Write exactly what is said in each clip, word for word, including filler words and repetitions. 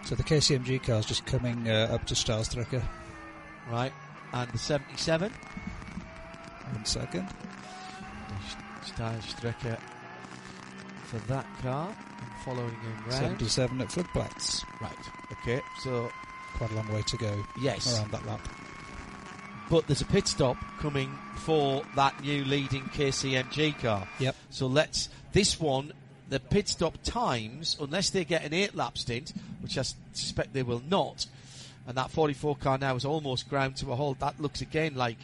So the K C M G car's just coming uh, up to Stahlstrecke. Right, and the seventy-seven. One second. Stahlstrecke for that car, and following him round. seventy-seven at Floodplatz. Right, okay, so... Quite a long way to go. Yes. Around that lap. But there's a pit stop coming for that new leading K C M G car. Yep. So let's... This one, the pit stop times, unless they get an eight-lap stint, which I suspect they will not, and that forty-four car now is almost ground to a halt, that looks again like...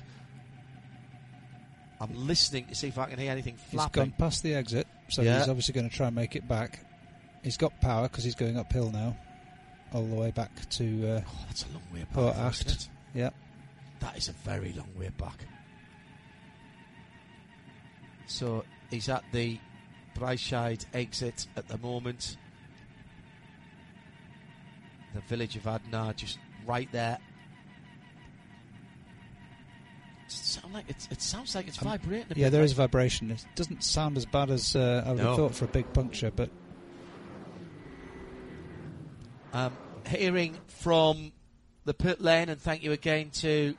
I'm listening to see if I can hear anything flapping. He's gone past the exit, so yeah. he's obviously going to try and make it back. He's got power because he's going uphill now, all the way back to... Uh, oh, that's a long way back, Port isn't Acht. it? Yeah. That is a very long way back. So he's at the Breitscheid exit at the moment. The village of Adnar just right there. It sound like it's, it sounds like it's um, vibrating a bit. Yeah, there like is vibration. It doesn't sound as bad as uh, I would no. have thought for a big puncture, but... Um, hearing from the pit lane, and thank you again to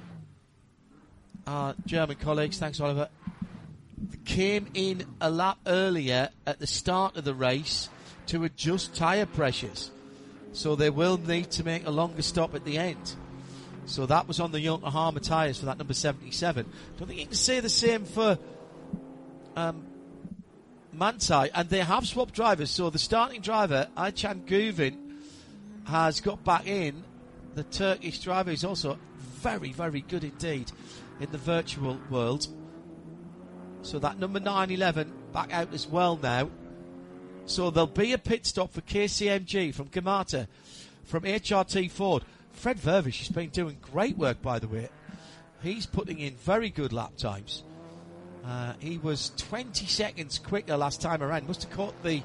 our German colleagues. Thanks, Oliver. Came in a lap earlier at the start of the race to adjust tyre pressures, so they will need to make a longer stop at the end. So that was on the Yokohama tyres for that number seventy-seven. Don't think you can say the same for um, Manthey, and they have swapped drivers. So the starting driver, Aycan Guvin, has got back in. The Turkish driver is also very, very good indeed in the virtual world. So that number nine eleven back out as well now. So there'll be a pit stop for K C M G from Gamata, from H R T Ford. Fred Vervish has been doing great work, by the way. He's putting in very good lap times. Uh, he was twenty seconds quicker last time around. Must have caught the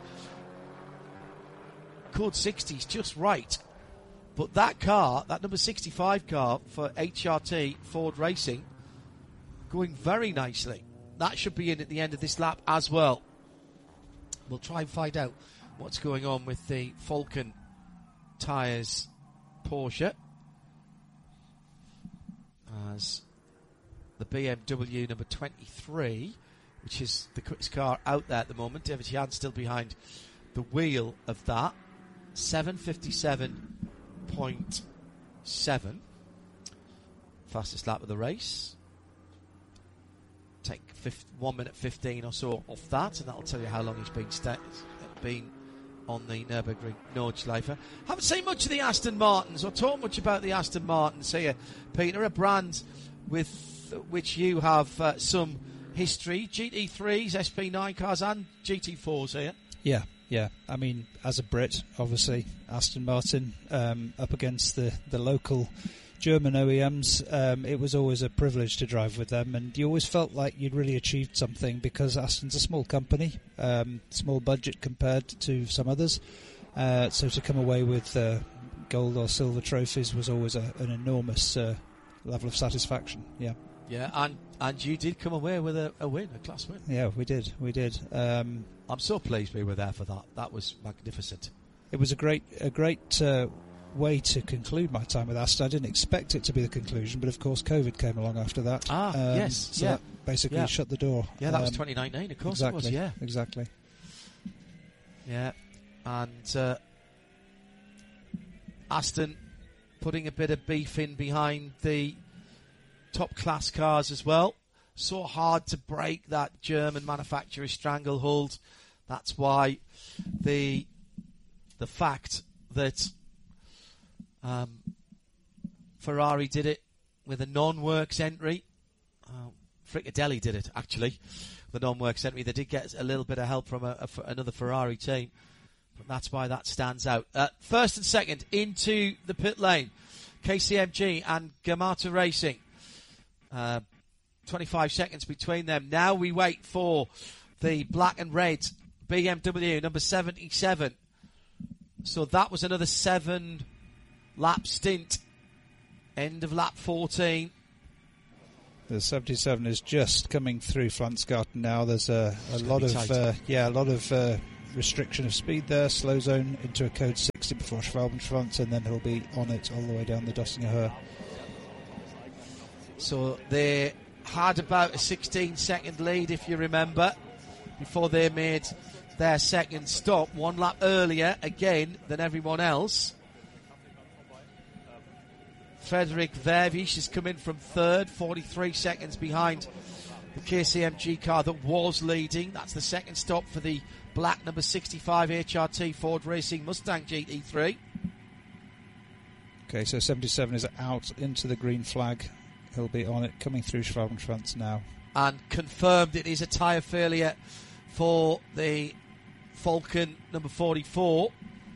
code sixties just right. But that car, that number sixty-five car for H R T Ford Racing, going very nicely. That should be in at the end of this lap as well. We'll try and find out what's going on with the Falcon tyres Porsche, as the B M W number twenty-three, which is the quickest car out there at the moment. David Jan still behind the wheel of that. seven fifty-seven point seven. Fastest lap of the race. Take fifth, one minute fifteen or so off that, and that'll tell you how long he's been sta- been on the Nürburgring Nordschleife. Haven't seen much of the Aston Martins or talked much about the Aston Martins here, Peter. A brand with which you have uh, some history. G T threes, S P nine cars, and G T fours here. Yeah, yeah. I mean, as a Brit, obviously, Aston Martin um, up against the, the local German O E Ms, um, it was always a privilege to drive with them, and you always felt like you'd really achieved something, because Aston's a small company, um, small budget compared to some others, uh, so to come away with uh, gold or silver trophies was always a, an enormous uh, level of satisfaction. Yeah, yeah, and and you did come away with a, a win, a class win. Yeah, we did, we did. Um, I'm so pleased we were there for that. That was magnificent. It was a great, a great. Uh, way to conclude my time with Aston. I didn't expect it to be the conclusion, but of course COVID came along after that. Ah, um, yes, so yeah. that basically yeah. shut the door. Yeah, that um, was twenty nineteen, of course exactly, it was, yeah. Exactly. Yeah, and uh, Aston putting a bit of beef in behind the top class cars as well. So hard to break that German manufacturer stranglehold. That's why the the fact that Um, Ferrari did it with a non-works entry. Uh, Frickadelli did it, actually, the non-works entry. They did get a little bit of help from a, a, another Ferrari team, but that's why that stands out. Uh, first and second into the pit lane, K C M G and Gamata Racing. Uh, twenty-five seconds between them. Now we wait for the black and red B M W number seventy-seven. So that was another seven lap stint. End of lap fourteen. The seventy-seven is just coming through Flansgarten now. There's a, a lot of uh, yeah, a lot of uh, restriction of speed there, slow zone into a code sixty before Schwalbenschwanz, and then he'll be on it all the way down the Döttinger Höhe. So they had about a sixteen second lead, if you remember, before they made their second stop, one lap earlier again than everyone else. Frederik Vervisch has come in from third, forty-three seconds behind the K C M G car that was leading. That's the second stop for the black number sixty-five H R T Ford Racing Mustang G T three. Okay, so seventy-seven is out into the green flag. He'll be on it, coming through Schwalbenschwanz now. And confirmed it is a tyre failure for the Falcon number forty-four.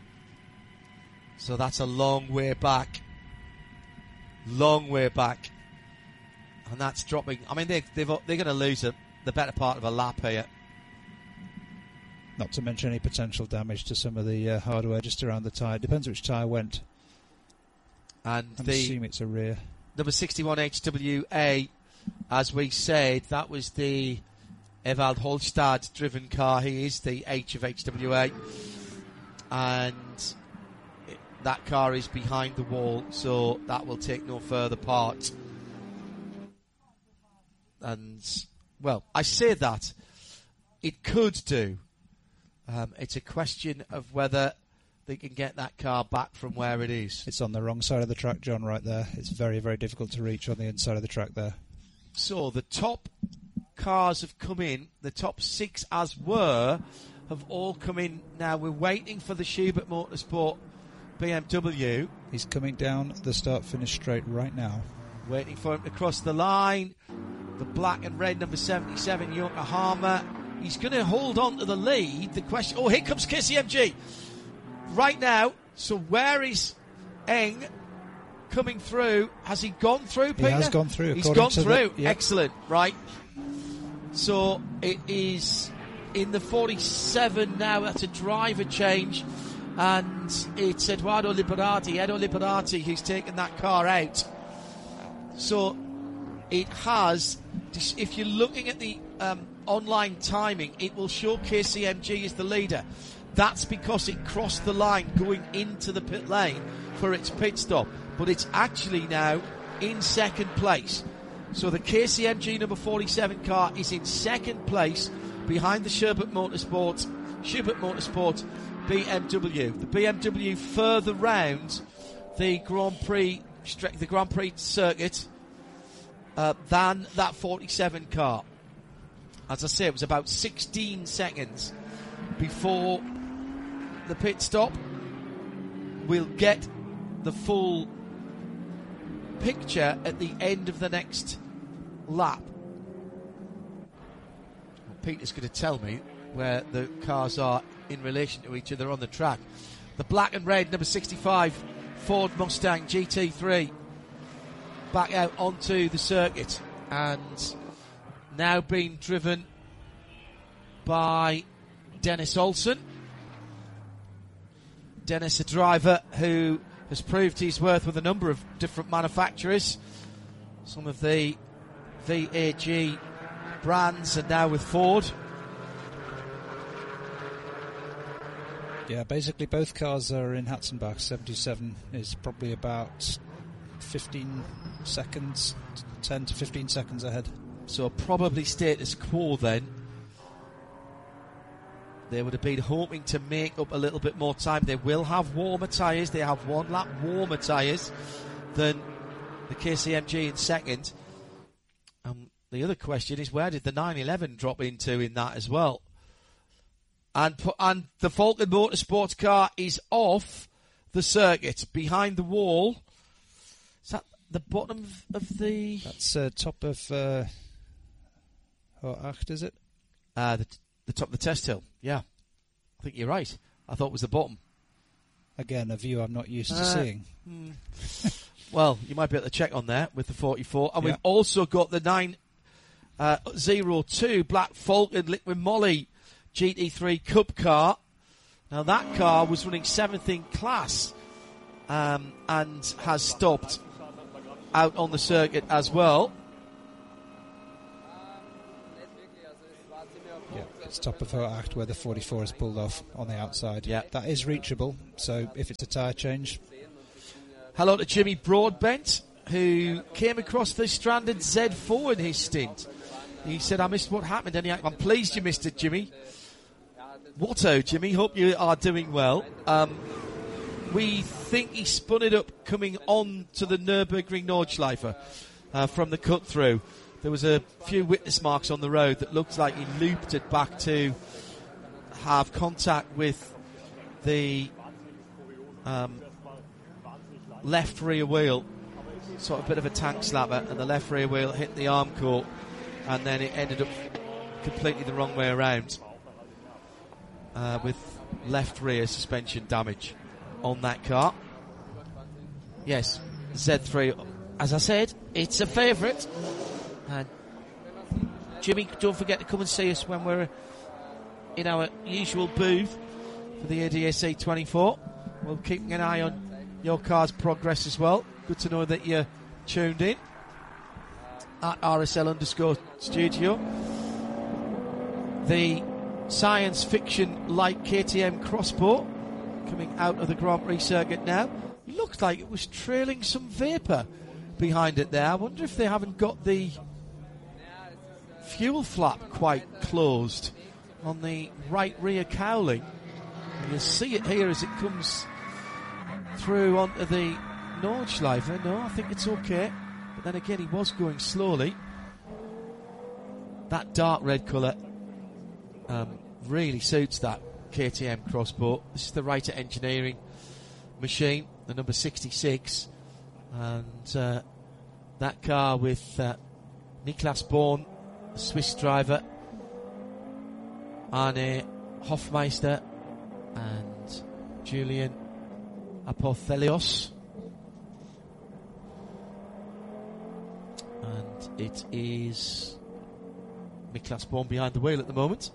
So that's a long way back. Long way back. And that's dropping. I mean, they, they've, they're going to lose a, the better part of a lap here. Not to mention any potential damage to some of the uh, hardware just around the tyre. Depends which tyre went. And I'm the assuming it's a rear. Number sixty-one H W A, as we said, that was the Ewald Holstad driven car. He is the H of H W A. And it, that car is behind the wall, so that will take no further part. And, well, I say that. It could do. Um, it's a question of whether they can get that car back from where it is. It's on the wrong side of the track, John, right there. It's very, very difficult to reach on the inside of the track there. So the top cars have come in. The top six, as were, have all come in. Now we're waiting for the Schubert Motorsport B M W. He's coming down the start-finish straight right now. Waiting for him to cross the line. The black and red number seventy-seven, Yokohama. He's going to hold on to the lead. The question... Oh, here comes K C M G. Right now, so where is Eng coming through? Has he gone through, Peter? He has gone through. He's gone to through. The, yep. Excellent. Right. So it is in the forty-seven now. That's a driver change. And it's Eduardo Liberati, Edo Liberati, who's taken that car out. So it has, if you're looking at the um, online timing, it will show K C M G as the leader. That's because it crossed the line going into the pit lane for its pit stop. But it's actually now in second place. So the K C M G number forty-seven car is in second place behind the Schubert Motorsport, Schubert Motorsport B M W. The B M W further round the Grand Prix, the Grand Prix circuit uh, than that forty-seven car. As I say, it was about sixteen seconds before the pit stop. We'll get the full picture at the end of the next lap. Well, Peter's going to tell me where the cars are in relation to each other on the track. The black and red number sixty-five Ford Mustang G T three back out onto the circuit and now being driven by Dennis Olsen. Dennis, a driver who has proved his worth with a number of different manufacturers. Some of the V A G brands, and now with Ford. Yeah, basically both cars are in Hatzenbach. seventy-seven is probably about fifteen seconds, ten to fifteen seconds ahead. So probably status quo then. They would have been hoping to make up a little bit more time. They will have warmer tyres. They have one lap warmer tyres than the K C M G in second. Um, the other question is, where did the nine eleven drop into in that as well? And and the Falcon Motorsports car is off the circuit, behind the wall. Is that the bottom of, of the... That's uh, top of... Uh, oh, acht, is it? Uh, the, the top of the test hill, yeah. I think you're right. I thought it was the bottom. Again, a view I'm not used to uh, seeing. Hmm. Well, you might be able to check on there with the forty-four. And yeah. we've also got the nine oh two Black Falcon Liquid Moly G T three Cup car. Now that car was running seventh in class um, and has stopped out on the circuit as well. Yeah, it's top of her act where the forty-four is pulled off on the outside. Yeah. That is reachable, so if it's a tyre change. Hello to Jimmy Broadbent, who came across the stranded Z four in his stint. He said, I missed what happened. And he, I'm pleased you missed it, Jimmy. Watto, Jimmy, hope you are doing well. Um, we think he spun it up coming on to the Nürburgring Nordschleife uh, from the cut-through. There was a few witness marks on the road that looked like he looped it back to have contact with the um, left rear wheel, sort of a bit of a tank slapper, and the left rear wheel hit the arm core, and then it ended up completely the wrong way around uh, with left rear suspension damage on that car. Yes, Z three, as I said, it's a favourite. And Jimmy, don't forget to come and see us when we're in our usual booth for the A D S C twenty-four. We'll keep an eye on your car's progress as well. Good to know that you're tuned in at R S L underscore studio. The science fiction light K T M Crossbow coming out of the Grand Prix circuit now. Looked like it was trailing some vapour behind it there. I wonder if they haven't got the fuel flap quite closed on the right rear cowling. And you'll see it here as it comes through onto the Nordschleife. No, I think it's okay. But then again, he was going slowly. That dark red colour um, really suits that K T M Crossbow. This is the Reiter Engineering machine, the number sixty-six. And uh, that car with uh, Niklas Born, the Swiss driver, Arne Hofmeister, and Julian Apothelios. And it is Niklas Born behind the wheel at the moment.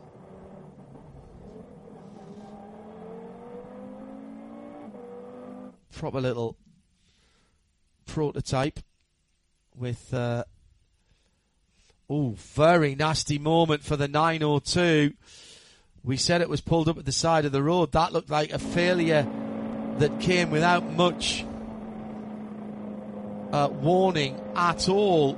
Proper little prototype with uh, oh, very nasty moment for the nine oh two. We said it was pulled up at the side of the road. That looked like a failure that came without much uh, warning at all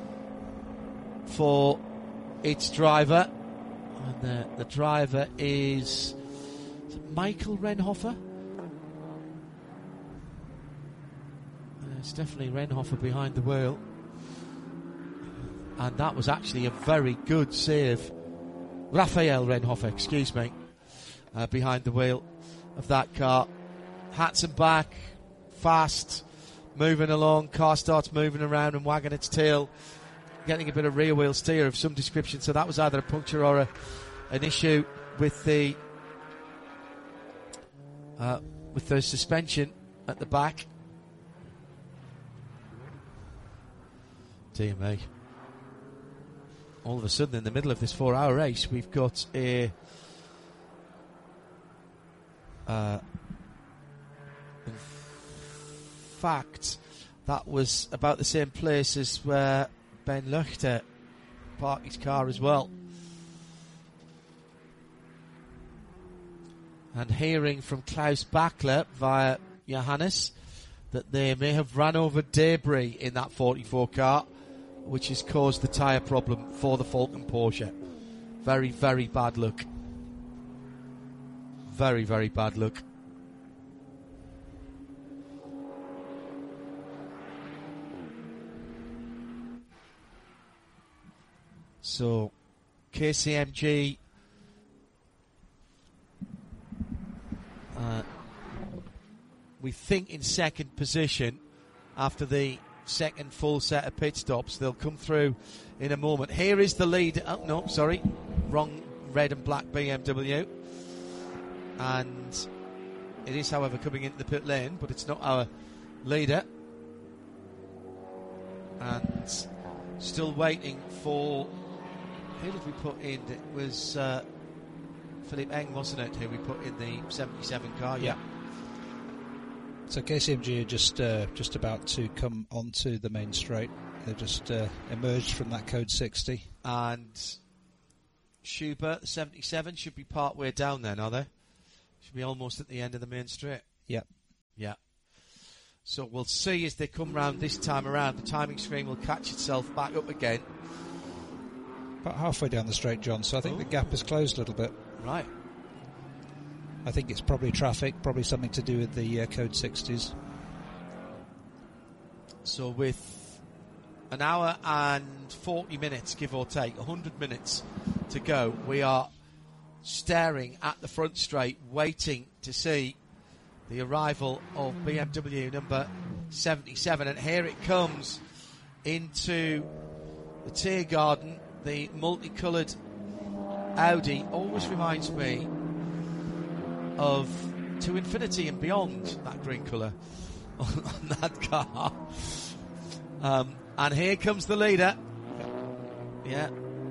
for its driver. And the, the driver is, is it Michael Renhofer? It's definitely Renhofer behind the wheel. And that was actually a very good save. Raphael Renhofer, excuse me, uh, behind the wheel of that car. Hats and back, fast, moving along. Car starts moving around and wagging its tail, getting a bit of rear wheel steer of some description. So that was either a puncture or a, an issue with the uh, with the suspension at the back. Dear me. All of a sudden, in the middle of this four-hour race, we've got a... Uh, in fact, that was about the same place as where Ben Luchter parked his car as well. And hearing from Klaus Bachler via Johannes that they may have ran over debris in that forty-four car, which has caused the tyre problem for the Falcon Porsche. Very, very bad luck. Very, very bad luck. So, K C M G uh, we think in second position after the second full set of pit stops. They'll come through in a moment. Here is the lead. Oh, no, sorry. Wrong red and black B M W. And it is, however, coming into the pit lane, but it's not our leader. And still waiting for... Who did we put in? It was uh, Philippe Eng, wasn't it, who we put in the seventy-seven car? Yeah. So K C M G are just uh, just about to come onto the main straight. They've just uh, emerged from that code sixty. And Schubert, seventy-seven, should be part way down then, are they? Should be almost at the end of the main straight. Yep. Yeah. So we'll see as they come round this time around. The timing screen will catch itself back up again. About halfway down the straight, John, so I think Ooh. the gap has closed a little bit. Right. I think it's probably traffic, probably something to do with the uh, Code sixties. So with an hour and forty minutes, give or take, one hundred minutes to go, we are staring at the front straight, waiting to see the arrival of B M W number seventy-seven. And here it comes into the Tiergarten. The multicoloured Audi always reminds me of To Infinity and Beyond, that green colour on, on that car. Um, and here comes the leader. Yeah.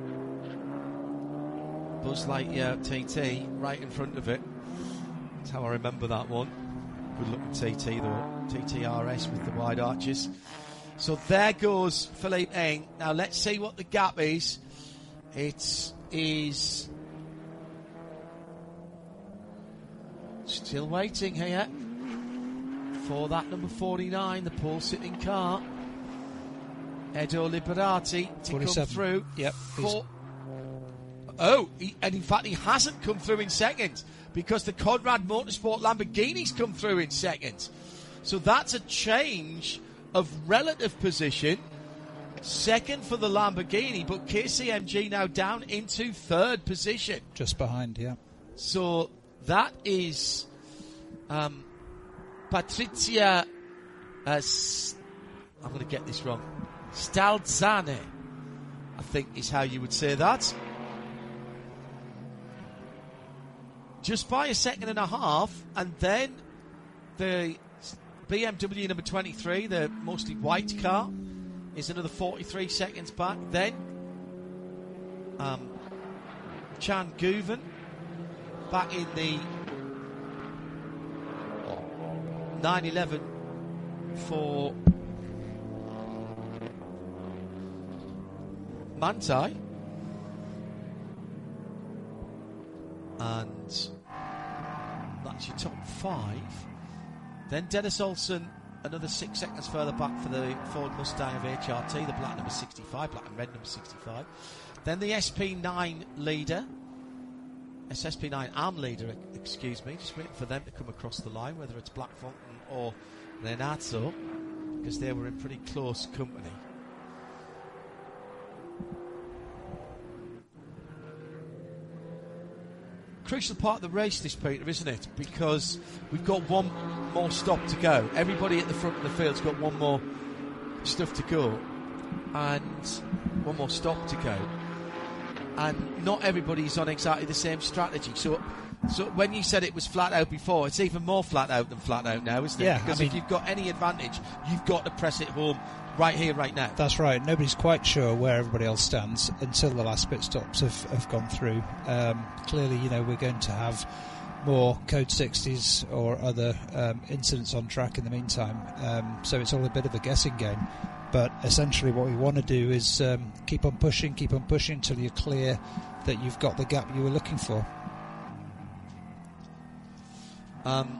Buzz Lightyear T T right in front of it. That's how I remember that one. Good looking T T though. T T R S with the wide arches. So there goes Philippe Eng. Now let's see what the gap is. It is still waiting here for that number forty-nine, the pole sitting car. Edo Liberati to come through. Yep. For, oh, he, and in fact he hasn't come through in seconds because the Conrad Motorsport Lamborghini's come through in seconds. So that's a change of relative position. Second for the Lamborghini, but K C M G now down into third position. Just behind, yeah. So that is um, Patrizia, uh, S- I'm going to get this wrong, Stalzane, I think is how you would say that. Just by a second and a half, and then the B M W number twenty-three, the mostly white car, is another forty-three seconds back. Then um, Chan Guven back in the nine eleven for Manthey. And that's your top five. Then Dennis Olsen, another six seconds further back for the Ford Mustang of H R T, the black number sixty-five, black and red number sixty-five. Then the S P nine leader, S S P nine arm leader, excuse me, just waiting for them to come across the line, whether it's Black Fountain or Leonardo, because they were in pretty close company. Crucial part of the race, this, Peter, isn't it? Because we've got one more stop to go. Everybody at the front of the field's got one more stuff to go, and one more stop to go. And not everybody's on exactly the same strategy. So, so when you said it was flat out before, it's even more flat out than flat out now, isn't it? Yeah, because I mean, if you've got any advantage, you've got to press it home right here, right now. That's right. Nobody's quite sure where everybody else stands until the last pit stops have, have gone through. Um, clearly, you know, we're going to have more Code sixties or other um, incidents on track in the meantime. Um, so it's all a bit of a guessing game. But essentially what we want to do is um, keep on pushing, keep on pushing until you're clear that you've got the gap you were looking for. Um,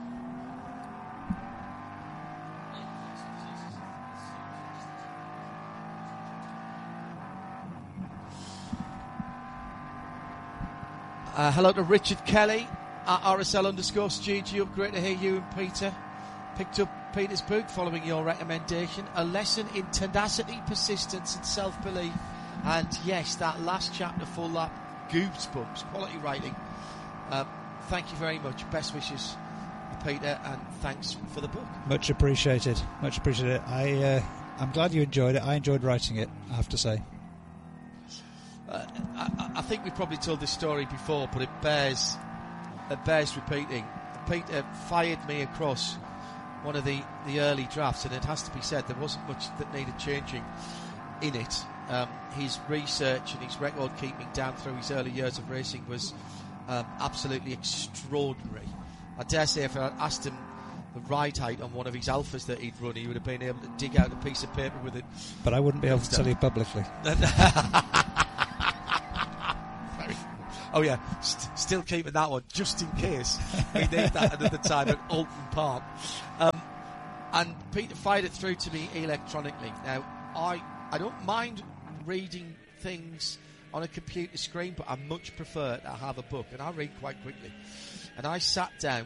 uh, hello to Richard Kelly at R S L underscore studio. Great to hear you and Peter. Picked up Peter's book following your recommendation. A lesson in tenacity, persistence and self-belief. And yes, that last chapter, full lap, goosebumps, quality writing. Um, thank you very much. Best wishes, Peter, and thanks for the book. Much appreciated. Much appreciated. I, uh, I'm glad you enjoyed it. I enjoyed writing it, I have to say. Uh, I, I think we've probably told this story before, but it bears, it bears repeating. Peter fired me across one of the, the early drafts, and it has to be said there wasn't much that needed changing in it. Um, his research and his record keeping down through his early years of racing was um, absolutely extraordinary. I dare say if I had asked him the ride height on one of his Alphas that he'd run, he would have been able to dig out a piece of paper with it. But I wouldn't be able to tell you publicly. very, Oh yeah, st- still keeping that one just in case we need that another time at Alton Park. Um, and Peter fired it through to me electronically. Now, I I don't mind reading things on a computer screen, but I much prefer to have a book, and I read quite quickly. And I sat down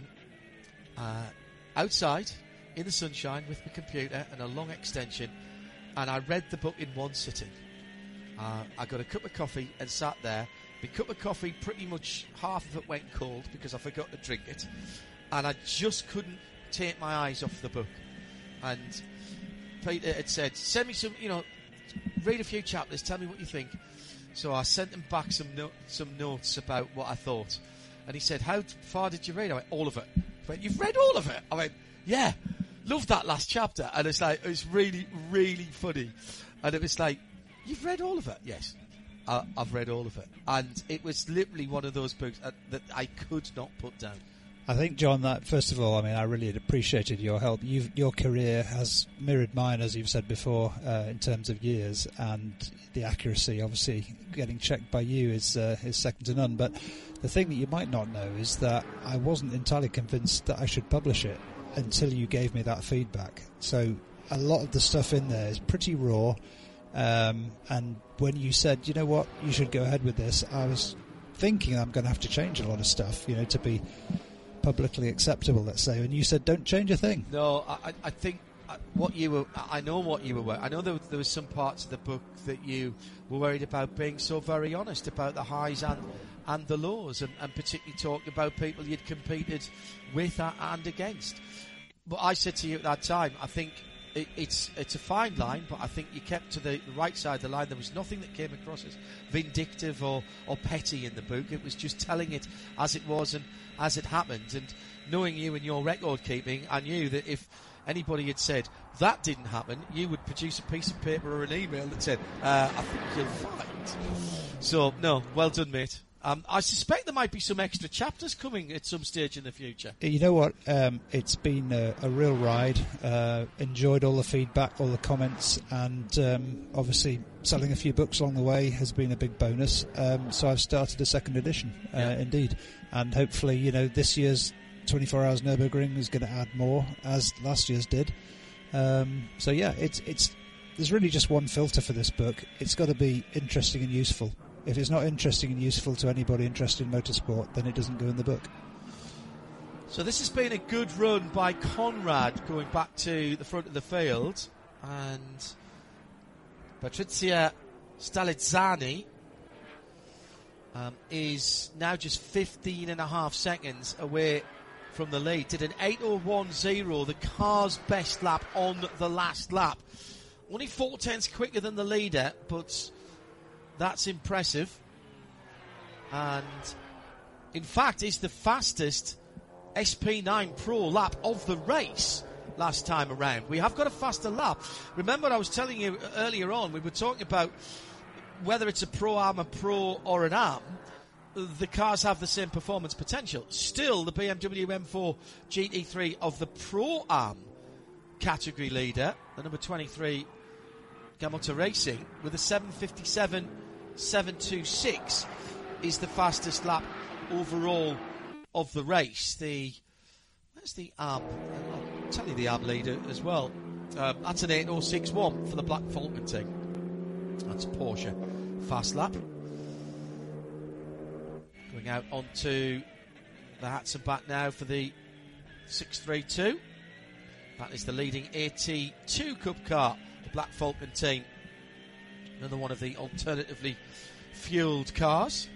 uh, outside in the sunshine with my computer and a long extension, and I read the book in one sitting. Uh, I got a cup of coffee and sat there. My cup of coffee, pretty much half of it went cold because I forgot to drink it, and I just couldn't take my eyes off the book. And Peter had said, send me some, you know, read a few chapters, tell me what you think. So I sent him back some no- some notes about what I thought. And he said, how far did you read? I went, all of it. He went, you've read all of it? I went, yeah, love that last chapter. And it's like, it's really, really funny. And it was like, you've read all of it? Yes, I, I've read all of it. And it was literally one of those books uh, that I could not put down. I think, John, that first of all, I mean, I really appreciated your help. You've, your career has mirrored mine, as you've said before, uh, in terms of years, and the accuracy, obviously, getting checked by you is uh, is second to none. But the thing that you might not know is that I wasn't entirely convinced that I should publish it until you gave me that feedback. So a lot of the stuff in there is pretty raw, um, and when you said, you know what, you should go ahead with this, I was thinking I'm going to have to change a lot of stuff, you know, to be publicly acceptable, let's say, and you said don't change a thing. No, I, I think what you were, I know what you were, I know there, there was some parts of the book that you were worried about being so very honest about the highs and and the lows, and, and particularly talking about people you'd competed with and against. But I said to you at that time, I think it, it's it's a fine line, but I think you kept to the, the right side of the line. There was nothing that came across as vindictive or, or petty in the book. It was just telling it as it was and as it happened. And knowing you and your record keeping, I knew that if anybody had said that didn't happen, you would produce a piece of paper or an email that said, uh, I think you'll find. So, no, well done, mate. Um, I suspect there might be some extra chapters coming at some stage in the future. You know what? Um, it's been a, a real ride. Uh, enjoyed all the feedback, all the comments, and um, obviously selling a few books along the way has been a big bonus. Um, so I've started a second edition, uh, yeah. indeed. And hopefully, you know, this year's twenty-four hours Nürburgring is going to add more, as last year's did. Um, so yeah, it's it's there's really just one filter for this book. It's got to be interesting and useful. If it's not interesting and useful to anybody interested in motorsport, then it doesn't go in the book. So this has been a good run by Conrad going back to the front of the field. And Patrizia Stalizzani um, is now just fifteen and a half seconds away from the lead. Did an eight oh one oh, the car's best lap on the last lap. Only four tenths quicker than the leader, but that's impressive. And in fact, it's the fastest S P nine Pro lap of the race last time around. We have got a faster lap. Remember, I was telling you earlier on, we were talking about whether it's a Pro-Am, a Pro or an Am, the cars have the same performance potential. Still, the B M W M four G T three of the Pro-Am category leader, the number twenty-three Gamotta Racing, with a seven fifty-seven seven twenty-six, is the fastest lap overall of the race. The where's the Am? I'll tell you the Am leader as well. Um, that's an eight oh six one for the Black Falcon team. That's Porsche fast lap. Going out onto the hats and back now for the six thirty-two. That is the leading A T two Cup car, the Black Falcon team. Another one of the alternatively fueled cars.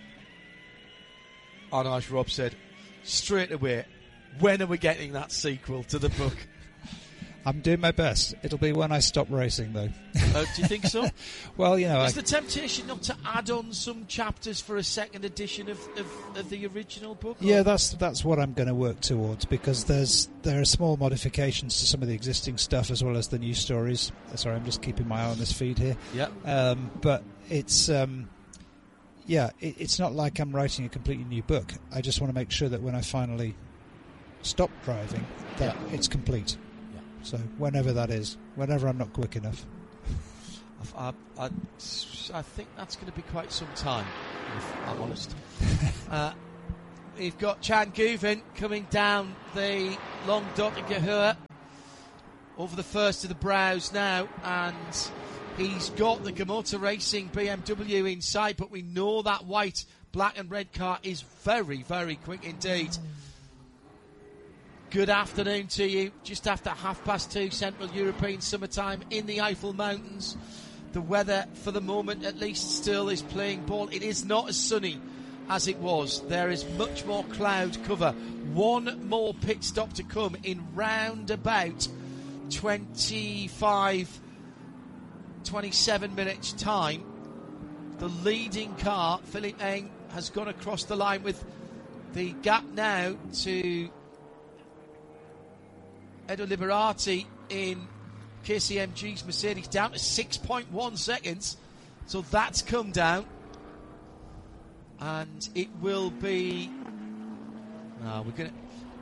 And as Rob said, straight away, when are we getting that sequel to the book? I'm doing my best. It'll be when I stop racing, though. Oh, do you think so? Well, you know... Is I... the temptation not to add on some chapters for a second edition of, of, of the original book? Yeah, that's that's what I'm going to work towards, because there's there are small modifications to some of the existing stuff as well as the new stories. Sorry, I'm just keeping my eye on this feed here. Yeah. Um, but it's... Um, yeah, it, it's not like I'm writing a completely new book. I just want to make sure that when I finally stop driving, that yeah. it's complete. So whenever that is, whenever I'm not quick enough. I, I, I think that's going to be quite some time. if I'm honest. uh, we've got Chan Guven coming down the long Doctor Gahur over the first of the brows now, and he's got the Gamoto Racing B M W inside, but we know that white, black and red car is very, very quick indeed. Good afternoon to you. Just after half past two Central European summertime in the Eifel Mountains. The weather, for the moment at least, still is playing ball. It is not as sunny as it was. There is much more cloud cover. One more pit stop to come in round about twenty-five, twenty-seven minutes time. The leading car, Philippe Eng, has gone across the line with the gap now to Edo Liberati in K C M G's Mercedes down to six point one seconds. So that's come down. And it will be... No, we're going to...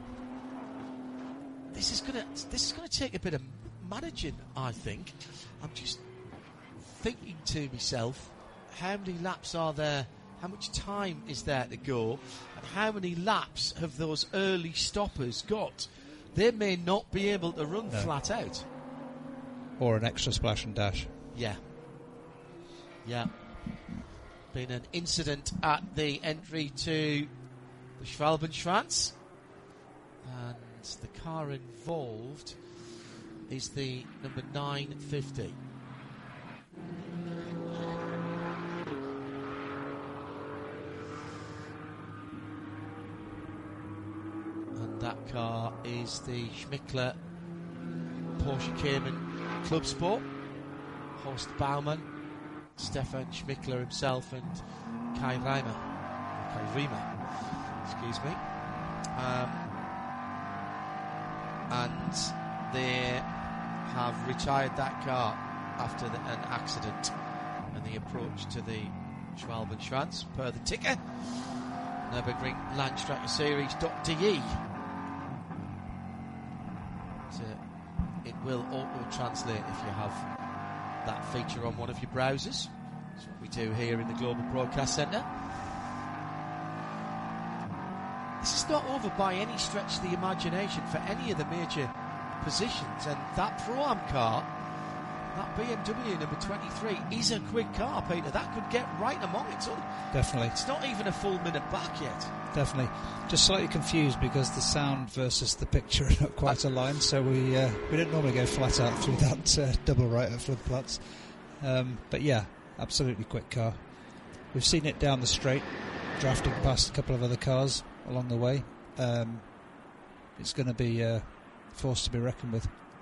This is going to this is going to take a bit of managing, I think. I'm just thinking to myself, how many laps are there? How much time is there to go? And how many laps have those early stoppers got? They may not be able to run no. flat out. Or an extra splash and dash. Yeah. Yeah. Been an incident at the entry to the Schwalbenschwanz. And the car involved is the number nine fifty. That car is the Schmickler Porsche Cayman Club Sport. Horst Baumann, Stefan Schmickler himself, and Kai Reimer. Kai Riemer, excuse me. Um, and they have retired that car after the, an accident and the approach to the Schwalbenschwanz per the ticker. Nürburgring Landstrecke Series.de. It will auto-translate if you have that feature on one of your browsers. That's what we do here in the Global Broadcast Centre. This is not over by any stretch of the imagination for any of the major positions, and that Pro-Am car, that B M W number twenty-three, is a quick car, Peter. That could get right among it. So definitely. It's not even a full minute back yet. Definitely. Just slightly confused because the sound versus the picture are not quite aligned, so we uh, we don't normally go flat out through that uh, double right at Floodplatz. Um, but yeah, absolutely quick car. We've seen it down the straight, drafting past a couple of other cars along the way. Um, it's going to be a force to be reckoned with.